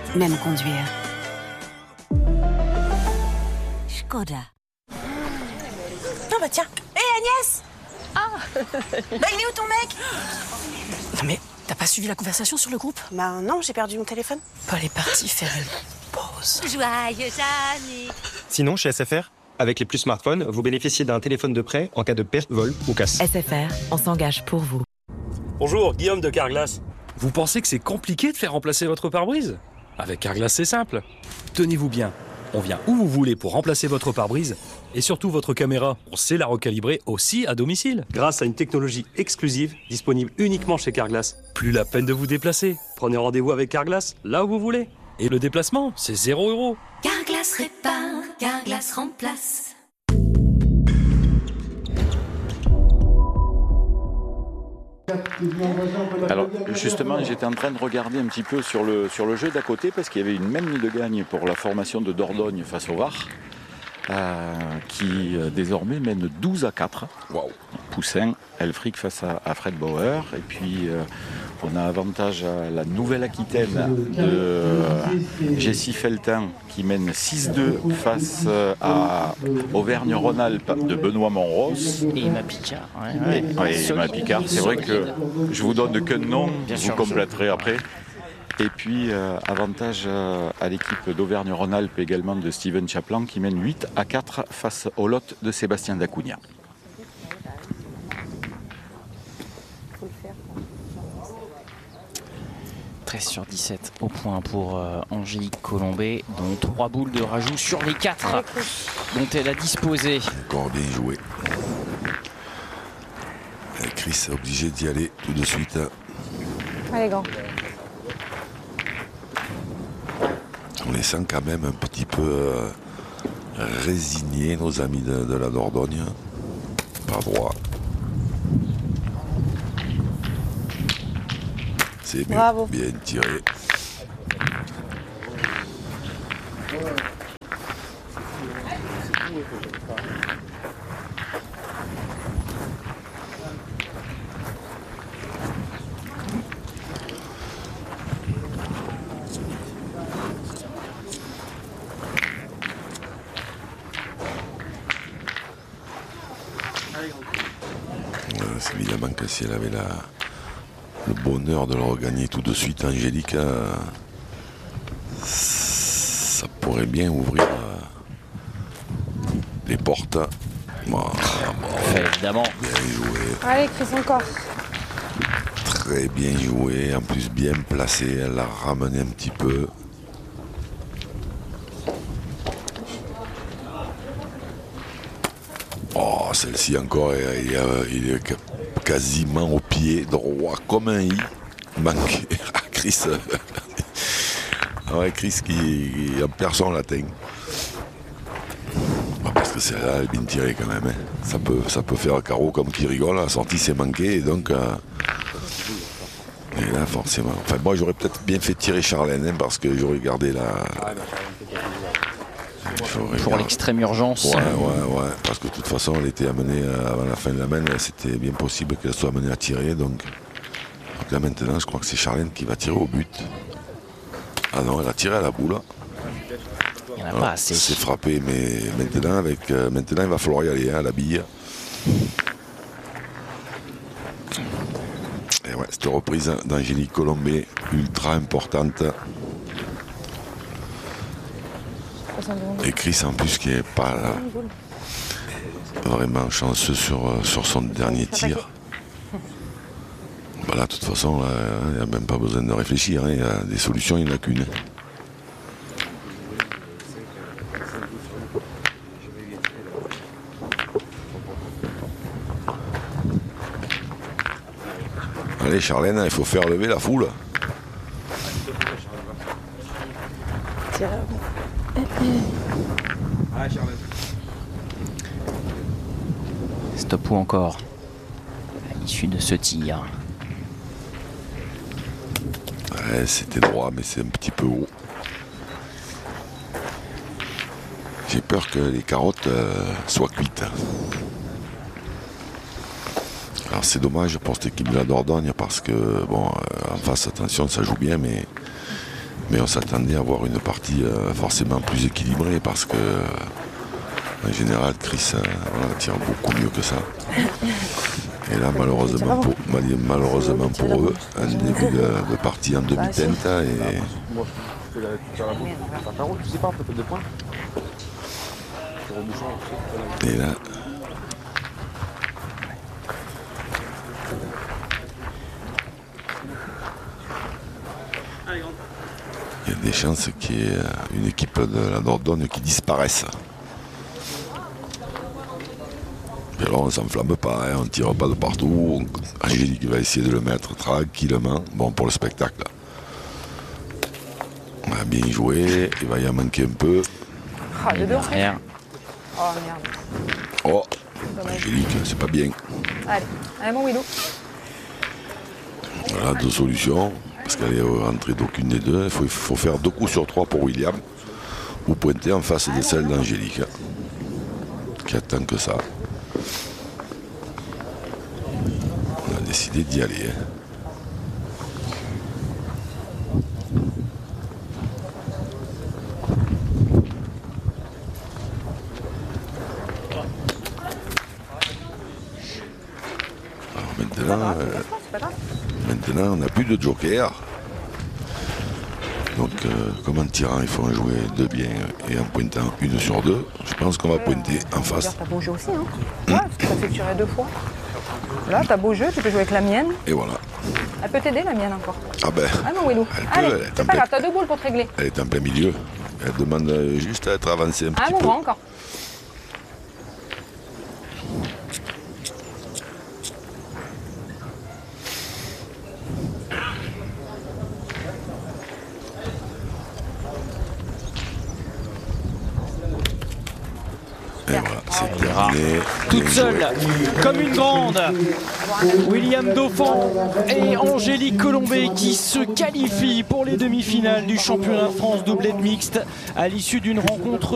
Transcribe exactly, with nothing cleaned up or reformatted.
même conduire. Škoda. Ah bah tiens. Hé hey, Agnès. Ah. Bah il est où ton mec? Non mais, t'as pas suivi la conversation sur le groupe? Bah non, j'ai perdu mon téléphone. Paul est parti faire une pause. Joyeux anniversaire. Sinon, chez S F R, avec les Plus Smartphones, vous bénéficiez d'un téléphone de prêt en cas de perte, vol ou casse. S F R, on s'engage pour vous. Bonjour, Guillaume de Carglass. Vous pensez que c'est compliqué de faire remplacer votre pare-brise? Avec Carglass, c'est simple. Tenez-vous bien, on vient où vous voulez pour remplacer votre pare-brise et surtout votre caméra. On sait la recalibrer aussi à domicile. Grâce à une technologie exclusive disponible uniquement chez Carglass. Plus la peine de vous déplacer. Prenez rendez-vous avec Carglass là où vous voulez. Et le déplacement, c'est zéro euro. Carglass répare, Carglass remplace. Alors justement, j'étais en train de regarder un petit peu sur le, sur le jeu d'à côté parce qu'il y avait une mène de gagne pour la formation de Dordogne face au Var euh, qui euh, désormais mène douze à quatre. Wow. Poussin, Elfric face à, à Fred Bauer et puis euh, on a avantage à la Nouvelle-Aquitaine de euh, Jessie Feltin qui mène six deux face à Auvergne-Rhône-Alpes de Benoît Monros. Et Emma Picard. Ouais, ouais. Et, ouais, Emma Picard, c'est vrai que je vous donne qu'un nom, Bien vous sûr, compléterez après. Et puis euh, avantage euh, à l'équipe d'Auvergne-Rhône-Alpes également de Steven Chaplan qui mène huit à quatre face au lot de Sébastien Dacugna. treize sur dix-sept au point pour euh, Angélique Colombet, dont trois boules de rajout sur les quatre dont elle a disposé. Encore bien joué. Et Chris est obligé d'y aller tout de suite. Allez, gants. On les sent quand même un petit peu euh, résignés, nos amis de, de la Dordogne. Pas droit. C'est bien, Bravo. Bien tiré. Ouais, c'est évidemment que si elle avait la, le bonheur de le regagner tout de suite, Angélique, euh, ça pourrait bien ouvrir euh, les portes. Bon, Fait, évidemment. Bien joué. Allez, Chris, encore. Très bien joué, en plus bien placé, elle l'a ramené un petit peu. Oh, celle-ci encore, il est, il est quasiment au pied droit comme un i. Manqué à Chris. Ah ouais, Chris qui, qui en perd son latin. Parce que celle-là, elle est bien tirée quand même. Hein. Ça peut, ça peut faire carreau comme qui rigole. La sortie c'est manqué et donc. Euh, et là, forcément. Enfin, moi, j'aurais peut-être bien fait tirer Charlène hein, parce que j'aurais gardé la. Pour l'extrême urgence. Ouais, ouais, ouais. Parce que de toute façon, elle était amenée euh, avant la fin de la main. C'était bien possible qu'elle soit amenée à tirer. Donc, donc là, maintenant, je crois que c'est Charlène qui va tirer au but. Ah non, elle a tiré à la boule. Il n'y en a pas assez. C'est frappé, mais maintenant, avec, euh, maintenant, il va falloir y aller hein, à la bille. Et ouais, cette reprise d'Angélique Colombet, ultra importante. Et Chris en plus qui est pas là, vraiment chanceux sur, sur son dernier tir. Bah là, de toute façon, il n'y a même pas besoin de réfléchir. Il hein, y a des solutions, il n'y en a qu'une. Allez Charlène, il faut faire lever la foule. Stop ou encore à l'issue de ce tir. Ouais, c'était droit, mais c'est un petit peu haut. J'ai peur que les carottes euh, soient cuites. Alors c'est dommage pour cette équipe de la Dordogne parce que, bon, euh, en face, attention, ça joue bien, mais Mais on s'attendait à avoir une partie euh, forcément plus équilibrée parce que euh, en général Chris euh, voilà, tire beaucoup mieux que ça. Et là malheureusement pour, malheureusement pour eux, un début de, de partie en demi-teinte et. Et là. Il y a des chances qu'il y ait une équipe de la Dordogne qui disparaisse. Et alors on s'enflamme pas, hein, on ne tire pas de partout. Angélique va essayer de le mettre tranquillement. Bon, pour le spectacle. On a bien joué, il va y en manquer un peu. Ah, le deux. Derrière. Oh merde. Oh, Angélique, c'est pas bien. Allez, allez mon Willou. Voilà, deux solutions. Parce qu'elle est rentrée d'aucune des deux. Il faut, il faut faire deux coups sur trois pour William. Ou pointer en face de celle d'Angélique. Qui attend que ça. On a décidé d'y aller. Hein. Alors maintenant, euh, maintenant on n'a plus de joker. Donc euh, comme en tirant il faut en jouer deux bien et en pointant une sur deux, je pense qu'on va pointer en face. T'as beau jeu aussi, hein. Ouais, parce que ça fait tirer deux fois. Là, t'as beau jeu, tu peux jouer avec la mienne. Et voilà. Elle peut t'aider la mienne encore. Ah ben. Ah non, Willou. Elle peut, Allez, elle est c'est en pas plein- grave, t'as deux boules pour te régler. Elle est en plein milieu. Elle demande euh, juste à être avancée un Ah, petit bon, peu. bon, encore. Et voilà, c'est terminé. Toute Bien seule, joué. comme une grande, William Dauphin et Angélique Colombet qui se qualifient pour les demi-finales du championnat de France doublette mixte à l'issue d'une rencontre